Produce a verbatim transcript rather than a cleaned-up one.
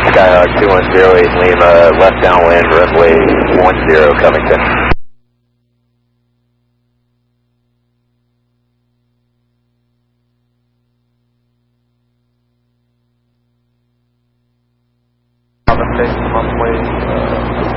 Skyhawk two one zero eight Lima, left downwind, runway one zero, Covington. On the station, on the way.